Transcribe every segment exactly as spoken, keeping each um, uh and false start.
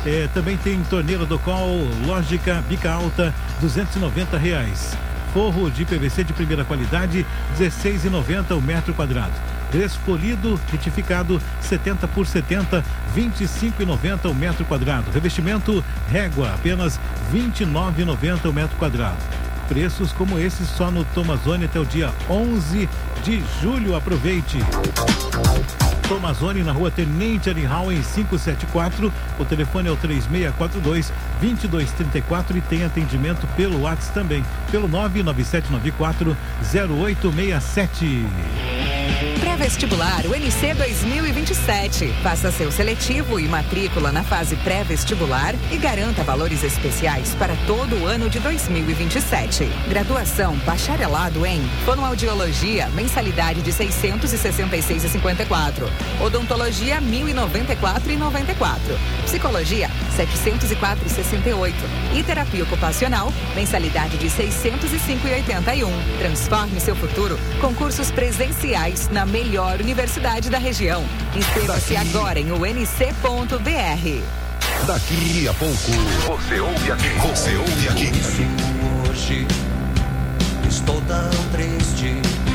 É, também tem torneira do Col, lógica, bica alta, duzentos e noventa reais. Forro de P V C de primeira qualidade, dezesseis reais e noventa centavos o metro quadrado. Gesso polido, retificado, setenta por setenta, vinte e cinco reais e noventa centavos o metro quadrado. Revestimento régua, apenas vinte e nove reais e noventa centavos o metro quadrado. Preços como esses só no Tomazone até o dia onze de julho. Aproveite! Tomazone na rua Tenente Arinhal em quinhentos e setenta e quatro. O telefone é o três seis quatro dois, dois dois três quatro e tem atendimento pelo WhatsApp também, pelo nove nove sete nove quatro zero oito seis sete. Pré-vestibular U N C dois mil e vinte e sete. Faça seu seletivo e matrícula na fase pré-vestibular e garanta valores especiais para todo o ano de dois mil e vinte e sete. Graduação bacharelado em fonoaudiologia, mensalidade de seiscentos e sessenta e seis reais e cinquenta e quatro. Odontologia mil e noventa e quatro reais e noventa e quatro. Psicologia setecentos e quatro reais e sessenta e oito. E terapia ocupacional, mensalidade de seiscentos e cinco reais e oitenta e um. Transforme seu futuro com cursos presenciais na melhor universidade da região. Inscreva-se agora em u n c ponto b r. Daqui a pouco você ouve aqui. Você ouve aqui. Hoje estou tão triste.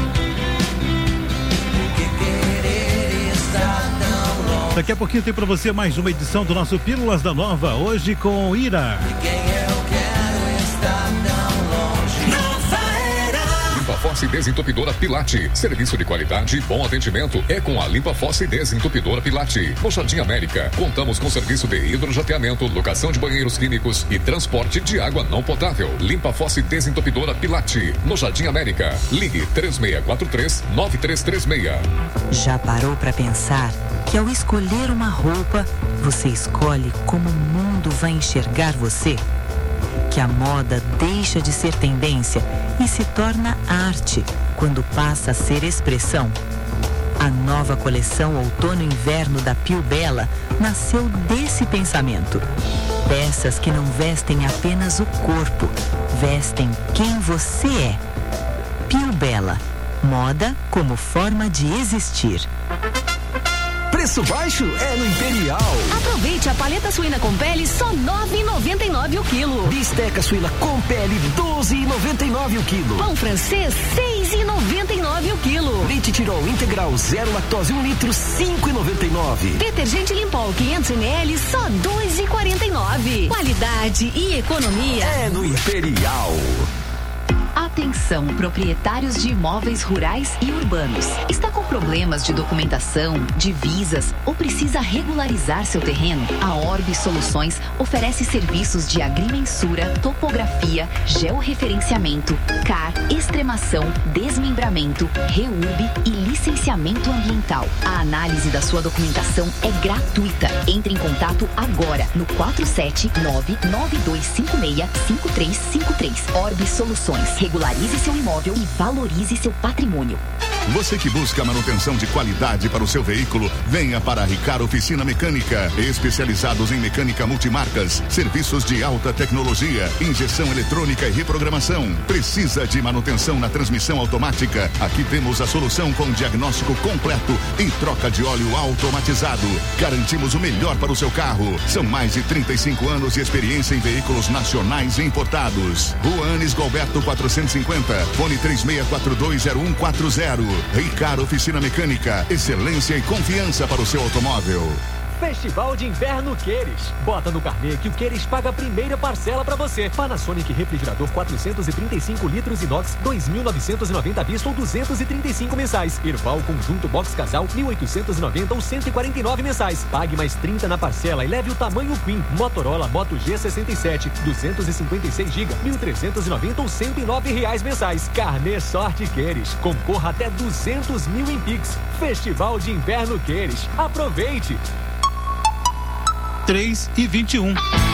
Porque querer estar tão longe. Daqui a pouquinho tem pra você mais uma edição do nosso Pílulas da Nova, hoje com Ira. Quem eu quero estar tão longe. Nova Era. Limpa Fossa e Desentupidora Pilate. Serviço de qualidade e bom atendimento é com a Limpa Fossa e Desentupidora Pilate. No Jardim América, contamos com serviço de hidrojateamento, locação de banheiros químicos e transporte de água não potável. Limpa Fossa e Desentupidora Pilate. No Jardim América. Ligue três seis quatro três, nove três três seis. Já parou para pensar que ao escolher uma roupa, você escolhe como o mundo vai enxergar você? Que a moda deixa de ser tendência e se torna arte quando passa a ser expressão. A nova coleção Outono-Inverno da Pio Bella nasceu desse pensamento. Peças que não vestem apenas o corpo, vestem quem você é. Pio Bella, moda como forma de existir. Preço baixo é no Imperial. Aproveite a paleta suína com pele só nove reais e noventa e nove o quilo. Bisteca suína com pele doze reais e noventa e nove o quilo. Pão francês seis reais e noventa e nove o quilo. Leite Tirol integral zero lactose um litro cinco reais e noventa e nove. Detergente Limpol quinhentos mililitros só dois reais e quarenta e nove. Qualidade e economia é no Imperial. Atenção, proprietários de imóveis rurais e urbanos. Está com problemas de documentação, divisas ou precisa regularizar seu terreno? A Orbe Soluções oferece serviços de agrimensura, topografia, georreferenciamento, C A R, extremação, desmembramento, reurb e licenciamento ambiental. A análise da sua documentação é gratuita. Entre em contato agora no quatro sete nove, nove dois cinco seis, cinco três cinco três. Orbe Soluções. Regularize seu imóvel e valorize seu patrimônio. Você que busca manutenção de qualidade para o seu veículo, venha para a Ricar Oficina Mecânica, especializados em mecânica multimarcas, serviços de alta tecnologia, injeção eletrônica e reprogramação. Precisa de manutenção na transmissão automática? Aqui temos a solução com diagnóstico completo e troca de óleo automatizado. Garantimos o melhor para o seu carro. São mais de trinta e cinco anos de experiência em veículos nacionais e importados. Rua Anis Galberto quatrocentos e cinquenta, fone três seis quatro dois zero um quatro zero. Ricar Oficina Mecânica, excelência e confiança para o seu automóvel. Festival de Inverno Queires. Bota no carnê que o Queires paga a primeira parcela pra você. Panasonic refrigerador quatrocentos e trinta e cinco litros inox, dois mil novecentos e noventa à vista ou duzentos e trinta e cinco mensais. Erval conjunto box casal, mil oitocentos e noventa ou cento e quarenta e nove mensais. Pague mais trinta na parcela e leve o tamanho Queen. Motorola Moto G sessenta e sete, duzentos e cinquenta e seis gigas, mil trezentos e noventa ou cento e nove reais mensais. Carnê Sorte Queires. Concorra até duzentos mil em Pix. Festival de Inverno Queires. Aproveite! três e vinte e um.